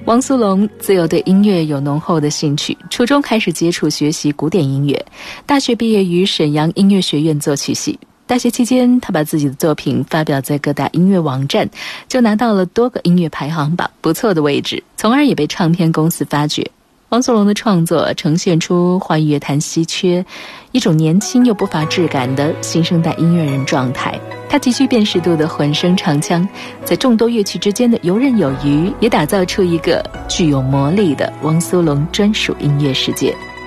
汪苏泷自幼对音乐有浓厚的兴趣，初中开始接触学习古典音乐，大学毕业于沈阳音乐学院作曲系。大学期间，他把自己的作品发表在各大音乐网站，就拿到了多个音乐排行榜不错的位置，从而也被唱片公司发掘。汪苏泷的创作呈现出华语乐坛稀缺一种年轻又不乏质感的新生代音乐人状态。他极具辨识度的混声唱腔，在众多乐器之间的游刃有余，也打造出一个具有魔力的汪苏泷专属音乐世界。